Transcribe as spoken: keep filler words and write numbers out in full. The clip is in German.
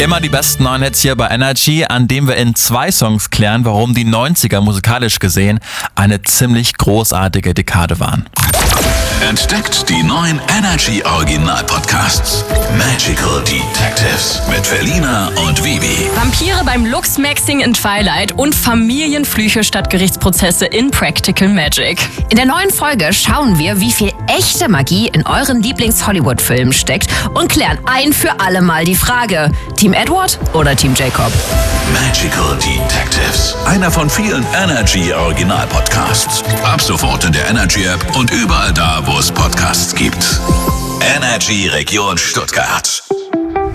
Immer die besten neuen Hits hier bei Energy, an dem wir in zwei Songs klären, warum die neunziger musikalisch gesehen eine ziemlich großartige Dekade waren. Entdeckt die neuen Energy Original Podcasts. Magical Detectives mit Felina und Vivi. Vampire beim Luchsmaxing in Twilight und Familienflüche statt Gerichtsprozesse in Practical Magic. In der neuen Folge schauen wir, wie viel echte Magie in euren Lieblings-Hollywood-Filmen steckt und klären ein für alle Mal die Frage: Team Edward oder Team Jacob? Magical Detectives. Einer von vielen Energy Original Podcasts. Ab sofort in der Energy App und überall da, wo es Podcasts gibt. Energy Region Stuttgart.